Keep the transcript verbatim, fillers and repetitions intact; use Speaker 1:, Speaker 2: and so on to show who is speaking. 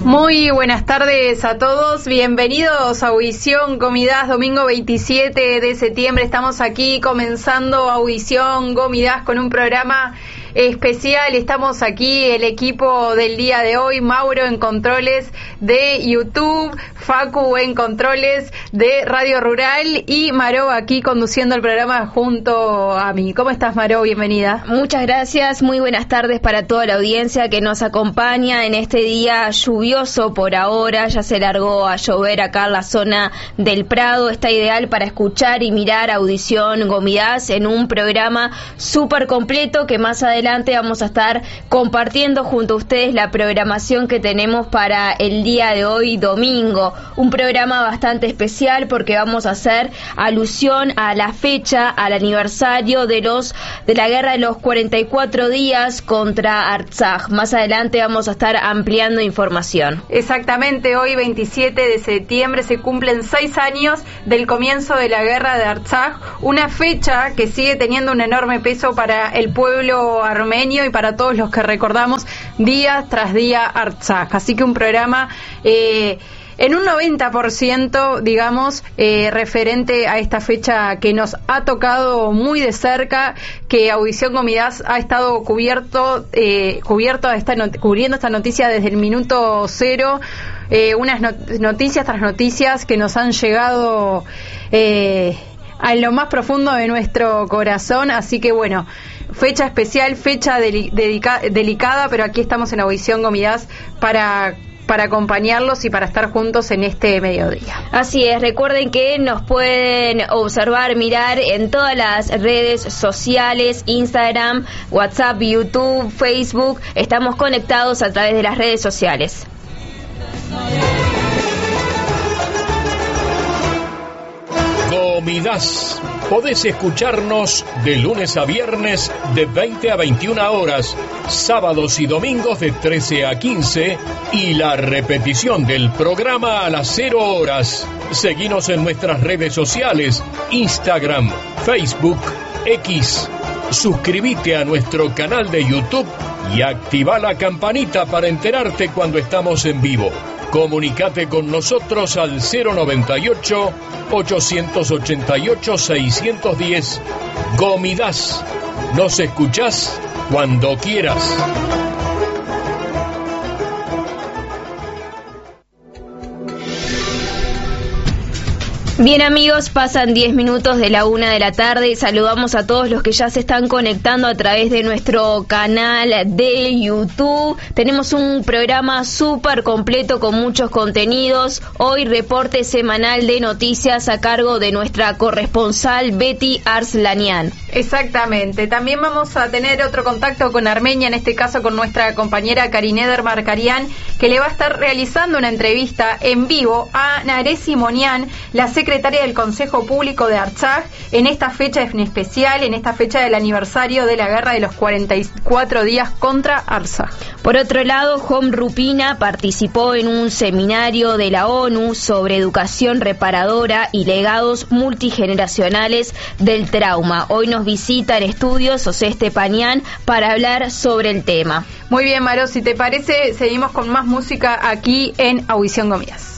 Speaker 1: Muy buenas tardes a todos, bienvenidos a Audición Gomidas, domingo veintisiete de septiembre. Estamos aquí comenzando Audición Gomidas con un programa especial. Estamos aquí el equipo del día de hoy: Mauro en controles de YouTube, Facu en controles de Radio Rural y Maró aquí conduciendo el programa junto a mí. ¿Cómo estás, Maró? Bienvenida.
Speaker 2: Muchas gracias, muy buenas tardes para toda la audiencia que nos acompaña en este día lluvioso por ahora. Ya se largó a llover acá en la zona del Prado. Está ideal para escuchar y mirar Audición Gomidas en un programa súper completo que más adelante Adelante vamos a estar compartiendo junto a ustedes la programación que tenemos para el día de hoy, domingo. Un programa bastante especial porque vamos a hacer alusión a la fecha, al aniversario de los de la guerra de los cuarenta y cuatro días contra Artsaj. Más adelante vamos a estar ampliando información.
Speaker 1: Exactamente, hoy veintisiete de septiembre se cumplen seis años del comienzo de la guerra de Artsaj, una fecha que sigue teniendo un enorme peso para el pueblo armenio y para todos los que recordamos día tras día Artsaj. Así que un programa eh, en un noventa por ciento, digamos, eh, referente a esta fecha que nos ha tocado muy de cerca, que Audición Gomidas ha estado cubierto, eh, cubierto esta not- cubriendo esta noticia desde el minuto cero. Eh, unas not- noticias tras noticias que nos han llegado eh, a lo más profundo de nuestro corazón. Así que bueno, fecha especial, fecha deli- dedica- delicada, pero aquí estamos en Audición Gomidas para para acompañarlos y para estar juntos en este mediodía.
Speaker 2: Así es, recuerden que nos pueden observar, mirar en todas las redes sociales, Instagram, WhatsApp, YouTube, Facebook. Estamos conectados a través de las redes sociales.
Speaker 3: Gomidas. Podés escucharnos de lunes a viernes de veinte a veintiuna horas, sábados y domingos de trece a quince y la repetición del programa a las cero horas. Seguinos en nuestras redes sociales, Instagram, Facebook, X. Suscríbete a nuestro canal de YouTube y activa la campanita para enterarte cuando estamos en vivo. Comunicate con nosotros al cero noventa y ocho, ochocientos ochenta y ocho, seiscientos diez. Gomidas. Nos escuchás cuando quieras.
Speaker 2: Bien, amigos, pasan diez minutos de la una de la tarde. Saludamos a todos los que ya se están conectando a través de nuestro canal de YouTube. Tenemos un programa súper completo con muchos contenidos. Hoy reporte semanal de noticias a cargo de nuestra corresponsal Betty Arslanian.
Speaker 1: Exactamente. También vamos a tener otro contacto con Armenia, en este caso con nuestra compañera Karineder Markarian, que le va a estar realizando una entrevista en vivo a Naresi Monian, la secretaria del Consejo Público de Artsaj, en esta fecha en especial, en esta fecha del aniversario de la guerra de los cuarenta y cuatro días contra Artsaj.
Speaker 2: Por otro lado, Hom Rupina participó en un seminario de la ONU sobre educación reparadora y legados multigeneracionales del trauma. Hoy nos visita en estudios José Estepanian para hablar sobre el tema.
Speaker 1: Muy bien, Maro, si te parece, seguimos con más música aquí en Audición Gomidas.